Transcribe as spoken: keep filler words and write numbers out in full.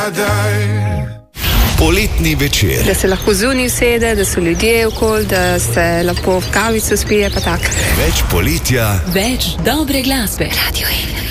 Poletni večer. Da se lahko zunaj usede, da so ljudje okoli, da se lahko v kavico spije, pa tako. Več poletja, več dobre glasbe. Radio Ena.